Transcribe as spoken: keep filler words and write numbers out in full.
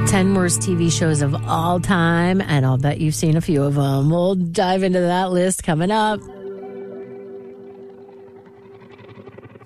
ten worst T V shows of all time, and I'll bet you've seen a few of them. We'll dive into that list coming up.